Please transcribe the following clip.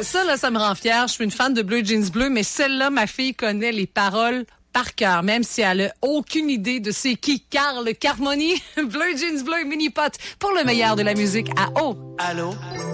Ça me rend fière. Je suis une fan de Bleu Jeans Bleu, mais celle-là, ma fille connaît les paroles par cœur, même si elle a aucune idée de c'est qui Carl Carmoni. Bleu Jeans Bleu, Mini Pot, pour le meilleur de la musique à eau. Allô?